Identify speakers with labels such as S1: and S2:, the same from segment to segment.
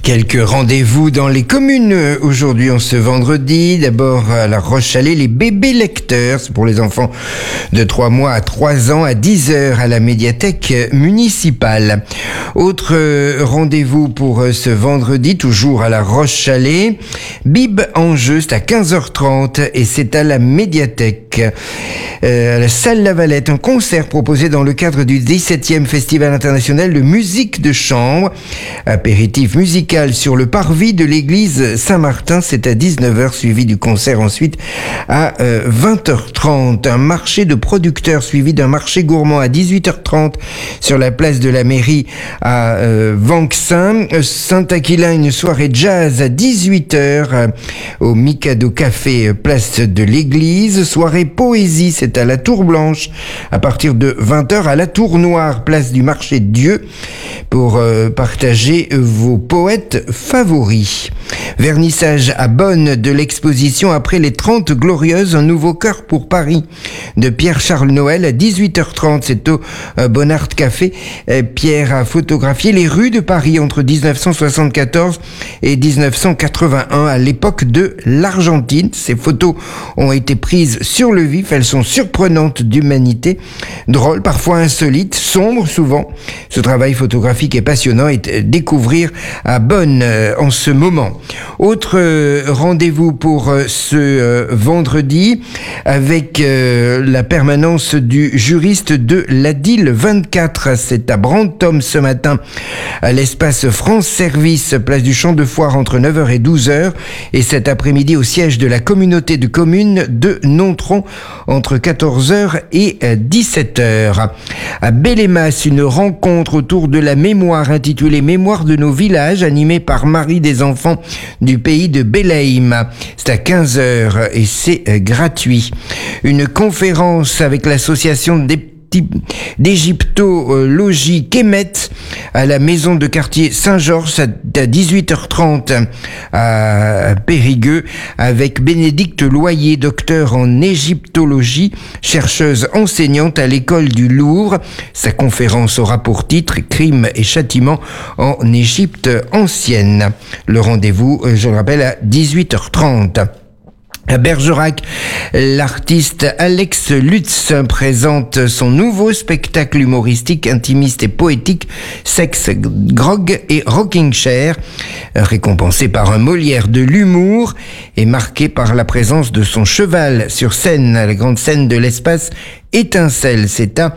S1: Quelques rendez-vous dans les communes aujourd'hui, en ce vendredi. D'abord à La Roche-Chalais, les bébés lecteurs, c'est pour les enfants de 3 mois à 3 ans à 10h à la médiathèque municipale. Autre rendez-vous pour ce vendredi, toujours à La Roche-Chalais, Bib en jeu, c'est à 15h30 et c'est à la médiathèque. À la salle Lavalette, un concert proposé dans le cadre du 17e Festival international de musique de chambre. Apéritif musical sur le parvis de l'église Saint-Martin, c'est à 19h, suivi du concert ensuite à 20h30. Un marché de producteurs suivi d'un marché gourmand à 18h30 sur la place de la mairie à Vanxin. Saint-Aquilin, une soirée jazz à 18h au Mikado Café, place de l'église. Soirée poésie, c'est à la Tour Blanche à partir de 20h, à la Tour Noire, place du marché de Dieu, pour partager vos poètes favoris. Vernissage à Bonn de l'exposition Après les 30 Glorieuses, un nouveau cœur pour Paris de Pierre-Charles Noël à 18h30, c'est au Bonnard Café. Pierre a photographié les rues de Paris entre 1974 et 1981 à l'époque de l'Argentine. Ces photos ont été prises sur le vif, elles sont surprenantes d'humanité, drôles, parfois insolites, sombres souvent. Ce travail photographique est passionnant et à découvrir à Bonn en ce moment. Autre rendez-vous pour ce vendredi avec la permanence du juriste de l'ADIL 24. C'est à Brantôme ce matin à l'espace France Service, place du Champ de Foire entre 9h et 12h, et cet après-midi au siège de la communauté de communes de Nontron entre 14h et 17h. À Bellémas, une rencontre autour de la mémoire intitulée Mémoire de nos villages, animée par Marie des enfants du pays de Belém. C'est à 15h et c'est gratuit. Une conférence avec l'association d'égyptologie Kemet à la maison de quartier Saint-Georges à 18h30 à Périgueux avec Bénédicte Loyer, docteur en égyptologie, chercheuse enseignante à l'école du Louvre. Sa conférence aura pour titre Crimes et châtiments en Égypte ancienne. Le rendez-vous, je le rappelle, à 18h30. À Bergerac, l'artiste Alex Lutz présente son nouveau spectacle humoristique, intimiste et poétique, Sexe, Grog et Rocking Chair, récompensé par un Molière de l'humour et marqué par la présence de son cheval sur scène, à la grande scène de l'espace Étincelle. C'est à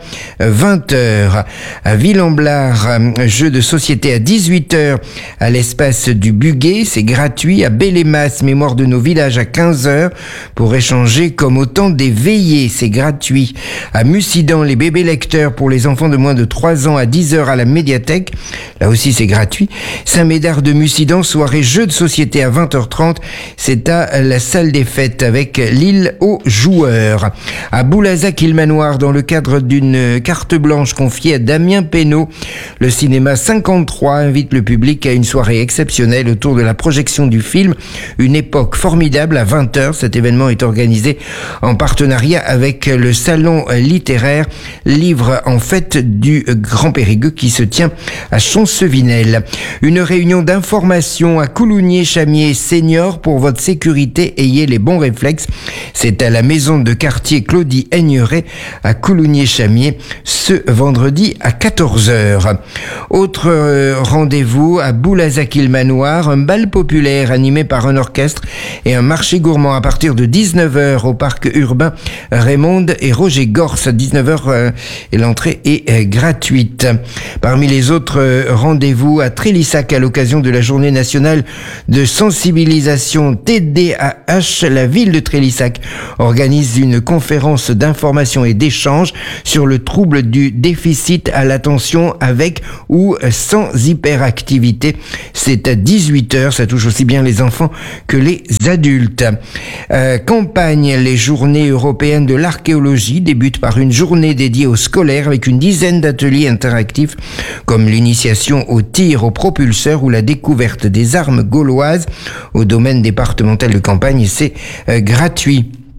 S1: 20h. À Ville-en-Blard, jeu de société à 18h à l'espace du Buguet, c'est gratuit. À Bellémas, mémoire de nos villages à 15h pour échanger comme au temps des veillées, c'est gratuit. À Mussidan, les bébés lecteurs pour les enfants de moins de 3 ans à 10h à la médiathèque, là aussi c'est gratuit. Saint-Médard de Mussidan, soirée jeu de société à 20h30, c'est à la salle des fêtes avec l'île aux joueurs. À Boulazac-Ilmanoir, dans le cadre d'une carte blanche confiée à Damien Pénaud, le cinéma 53 invite le public à une soirée exceptionnelle autour de la projection du film Une époque formidable à 20h. Cet événement est organisé en partenariat avec le salon littéraire Livre en fête du Grand Périgueux qui se tient à Chancevinel. Une réunion d'information à Coulounier-Chamier Senior pour votre sécurité, ayez les bons réflexes. C'est à la maison de quartier Claudie Aigneret à Coulounier-Chamier ce vendredi à 14h. Autre rendez-vous à Boulazac-Ilmanoir, un bal populaire animé par un orchestre et un marché gourmand à partir de 19h au parc urbain Raymond et Roger Gors à 19h et l'entrée est gratuite. Parmi les autres rendez-vous à Trélissac à l'occasion de la journée nationale de sensibilisation TDAH, la ville de Trélissac organise une conférence d'information et d'échange sur le trouble du déficit à l'attention avec ou sans hyperactivité. C'est à 18h, ça touche aussi bien les enfants que les adultes. Campagne, les journées européennes de l'archéologie débutent par une journée dédiée aux scolaires avec une dizaine d'ateliers interactifs comme l'initiation au tir au propulseur ou la découverte des armes gauloises au domaine départemental de Campagne, et c'est gratuit.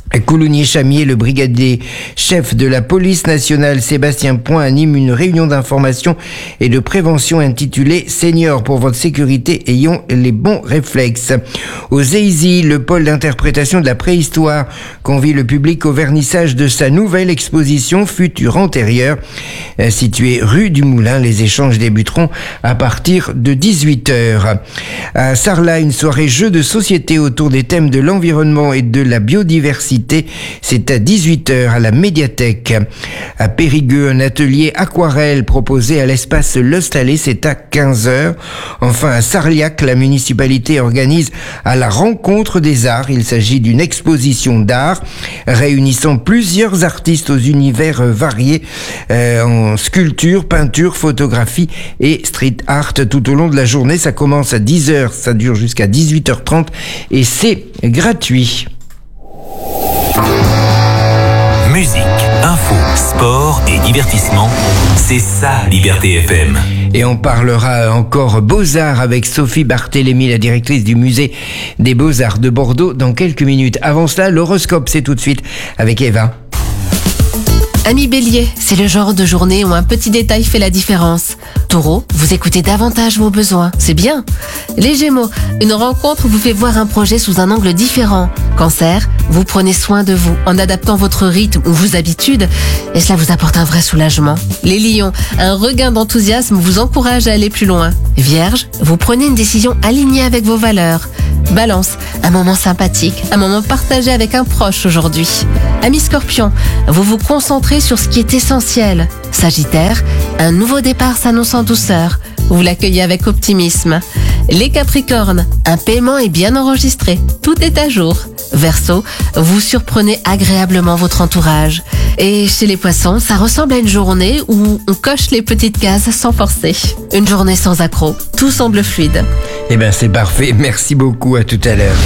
S1: Coulommiers-Chamiers, le brigadier chef de la police nationale Sébastien Point anime une réunion d'information et de prévention intitulée « Seniors pour votre sécurité, ayons les bons réflexes ». Au ZEISI, le pôle d'interprétation de la préhistoire convie le public au vernissage de sa nouvelle exposition Futur antérieur, située rue du Moulin. Les échanges débuteront à partir de 18h. À Sarlat, une soirée jeux de société autour des thèmes de l'environnement et de la biodiversité. C'est à 18h à la médiathèque. À Périgueux, un atelier aquarelle proposé à l'espace L'Ostalé, c'est à 15h. Enfin, à Sarliac, la municipalité organise à la rencontre des arts. Il s'agit d'une exposition d'art réunissant plusieurs artistes aux univers variés en sculpture, peinture, photographie et street art tout au long de la journée. Ça commence à 10h, ça dure jusqu'à 18h30 et c'est gratuit.
S2: Musique, info, sport et divertissement, c'est ça Liberté FM.
S1: Et on parlera encore Beaux-Arts avec Sophie Barthélémy, la directrice du musée des Beaux-Arts de Bordeaux, dans quelques minutes. Avant cela, l'horoscope, c'est tout de suite avec Eva.
S3: Amis Bélier, c'est le genre de journée où un petit détail fait la différence. Taureau, vous écoutez davantage vos besoins, c'est bien. Les Gémeaux, une rencontre vous fait voir un projet sous un angle différent. Cancer, vous prenez soin de vous en adaptant votre rythme ou vos habitudes et cela vous apporte un vrai soulagement. Les Lions, un regain d'enthousiasme vous encourage à aller plus loin. Vierge, vous prenez une décision alignée avec vos valeurs. Balance, un moment sympathique, un moment partagé avec un proche aujourd'hui. Amis Scorpion, vous vous concentrez sur ce qui est essentiel. Sagittaire, un nouveau départ s'annonce en douceur. Vous l'accueillez avec optimisme. Les Capricornes, un paiement est bien enregistré. Tout est à jour. Verseau, vous surprenez agréablement votre entourage. Et chez les Poissons, ça ressemble à une journée où on coche les petites cases sans forcer. Une journée sans accroc. Tout semble fluide.
S1: Eh ben c'est parfait. Merci beaucoup. À tout à l'heure.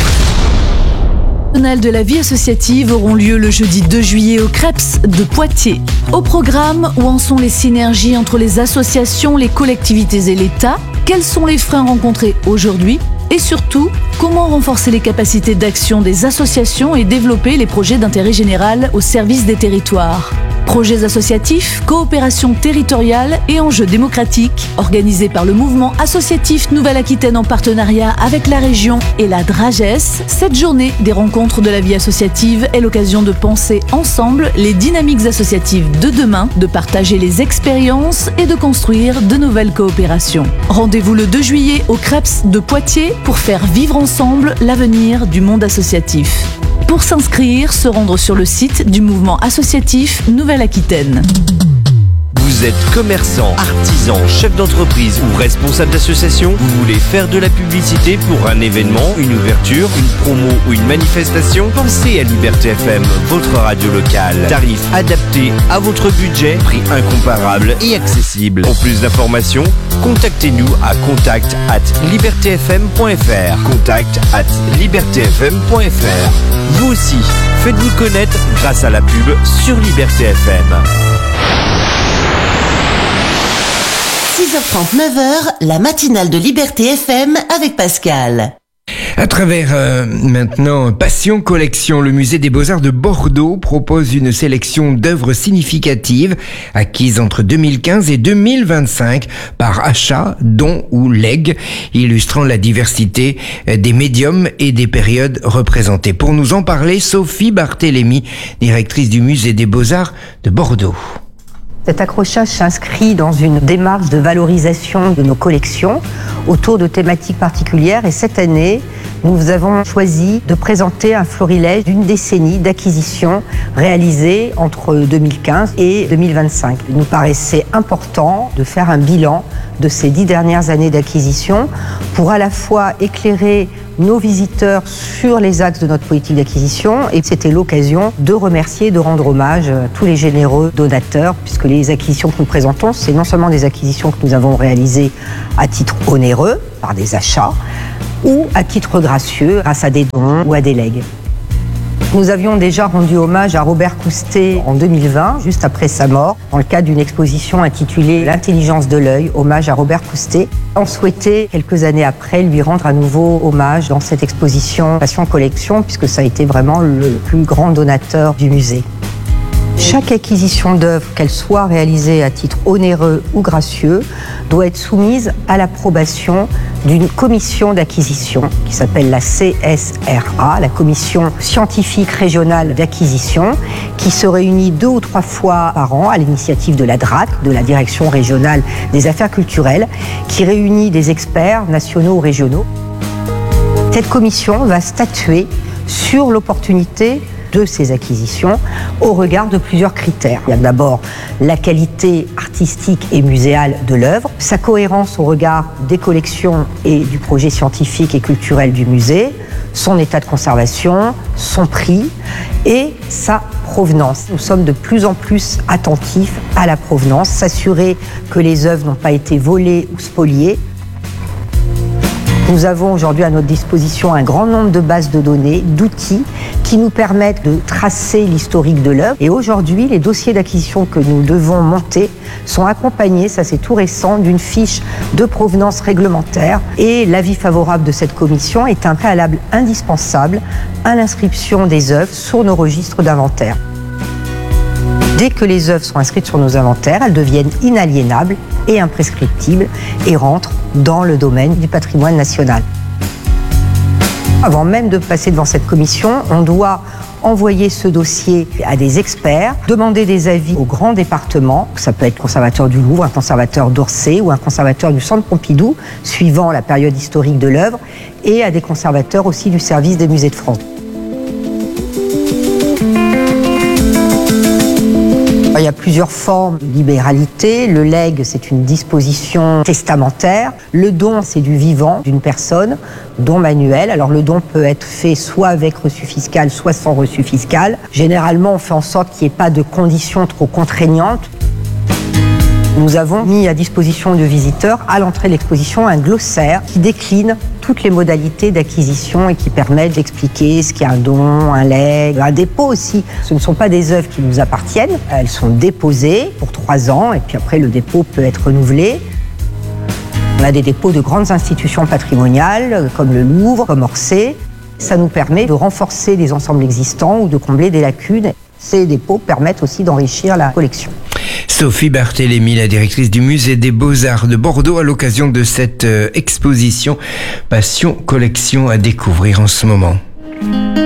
S4: De la vie associative auront lieu le jeudi 2 juillet au Creps de Poitiers. Au programme, où en sont les synergies entre les associations, les collectivités et l'État? Quels sont les freins rencontrés aujourd'hui? Et surtout, comment renforcer les capacités d'action des associations et développer les projets d'intérêt général au service des territoires? Projets associatifs, coopération territoriale et enjeux démocratiques, organisés par le mouvement associatif Nouvelle-Aquitaine en partenariat avec la région et la DRAGES, cette journée des rencontres de la vie associative est l'occasion de penser ensemble les dynamiques associatives de demain, de partager les expériences et de construire de nouvelles coopérations. Rendez-vous le 2 juillet au Creps de Poitiers pour faire vivre ensemble l'avenir du monde associatif. Pour s'inscrire, se rendre sur le site du mouvement associatif Nouvelle-Aquitaine.
S5: Vous êtes commerçant, artisan, chef d'entreprise ou responsable d'association? Vous voulez faire de la publicité pour un événement, une ouverture, une promo ou une manifestation? Pensez à Liberté FM, votre radio locale. Tarif adapté à votre budget, prix incomparable et accessible. Pour plus d'informations, contactez-nous à contact@libertfm.fr. contact@libertfm.fr. Vous aussi, faites-vous connaître grâce à la pub sur Liberté FM.
S6: 6h30, 9h, la matinale de Liberté FM avec Pascal.
S1: À travers maintenant Passion Collection, le musée des Beaux-Arts de Bordeaux propose une sélection d'œuvres significatives acquises entre 2015 et 2025 par achat, don ou legs, illustrant la diversité des médiums et des périodes représentées. Pour nous en parler, Sophie Barthélémy, directrice du musée des Beaux-Arts de Bordeaux.
S7: Cet accrochage s'inscrit dans une démarche de valorisation de nos collections autour de thématiques particulières et cette année, nous avons choisi de présenter un florilège d'une décennie d'acquisitions réalisées entre 2015 et 2025. Il nous paraissait important de faire un bilan de ces 10 dernières années d'acquisition pour à la fois éclairer nos visiteurs sur les axes de notre politique d'acquisition et c'était l'occasion de remercier, de rendre hommage à tous les généreux donateurs puisque les acquisitions que nous présentons, c'est non seulement des acquisitions que nous avons réalisées à titre onéreux, par des achats, ou à titre gracieux, grâce à des dons ou à des legs. Nous avions déjà rendu hommage à Robert Coustet en 2020, juste après sa mort, dans le cadre d'une exposition intitulée « L'intelligence de l'œil », hommage à Robert Coustet. On souhaitait, quelques années après, lui rendre à nouveau hommage dans cette exposition Passion Collection, puisque ça a été vraiment le plus grand donateur du musée. Chaque acquisition d'œuvre, qu'elle soit réalisée à titre onéreux ou gracieux, doit être soumise à l'approbation d'une commission d'acquisition qui s'appelle la CSRA, la Commission scientifique régionale d'acquisition, qui se réunit 2 ou 3 fois par an à l'initiative de la DRAC, de la Direction régionale des affaires culturelles, qui réunit des experts nationaux ou régionaux. Cette commission va statuer sur l'opportunité de ces acquisitions au regard de plusieurs critères. Il y a d'abord la qualité artistique et muséale de l'œuvre, sa cohérence au regard des collections et du projet scientifique et culturel du musée, son état de conservation, son prix et sa provenance. Nous sommes de plus en plus attentifs à la provenance, s'assurer que les œuvres n'ont pas été volées ou spoliées. Nous avons aujourd'hui à notre disposition un grand nombre de bases de données, d'outils qui nous permettent de tracer l'historique de l'œuvre. Et aujourd'hui, les dossiers d'acquisition que nous devons monter sont accompagnés, ça c'est tout récent, d'une fiche de provenance réglementaire. Et l'avis favorable de cette commission est un préalable indispensable à l'inscription des œuvres sur nos registres d'inventaire. Dès que les œuvres sont inscrites sur nos inventaires, elles deviennent inaliénables et imprescriptibles et rentrent dans le domaine du patrimoine national. Avant même de passer devant cette commission, on doit envoyer ce dossier à des experts, demander des avis aux grands départements, ça peut être le conservateur du Louvre, un conservateur d'Orsay ou un conservateur du Centre Pompidou, suivant la période historique de l'œuvre, et à des conservateurs aussi du service des musées de France. Il y a plusieurs formes de libéralité. Le legs, c'est une disposition testamentaire. Le don, c'est du vivant d'une personne, don manuel. Alors le don peut être fait soit avec reçu fiscal, soit sans reçu fiscal. Généralement, on fait en sorte qu'il n'y ait pas de conditions trop contraignantes. Nous avons mis à disposition du visiteur, à l'entrée de l'exposition, un glossaire qui décline toutes les modalités d'acquisition et qui permet d'expliquer ce qu'est un don, un legs, un dépôt aussi. Ce ne sont pas des œuvres qui nous appartiennent, elles sont déposées pour 3 ans et puis après le dépôt peut être renouvelé. On a des dépôts de grandes institutions patrimoniales comme le Louvre, comme Orsay. Ça nous permet de renforcer les ensembles existants ou de combler des lacunes. Ces dépôts permettent aussi d'enrichir la collection.
S1: Sophie Barthélémy, la directrice du musée des Beaux-Arts de Bordeaux, à l'occasion de cette exposition Passion Collection à découvrir en ce moment.